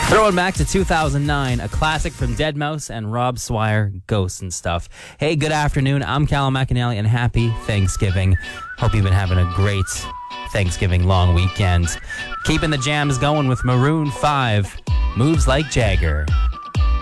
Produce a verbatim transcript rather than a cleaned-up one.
Throwing back to two thousand nine, a classic from deadmau five and Rob Swire, Ghosts and Stuff. Hey, good afternoon. I'm Callum McAnally, and happy Thanksgiving. Hope you've been having a great Thanksgiving long weekend. Keeping the jams going with Maroon five, Moves Like Jagger.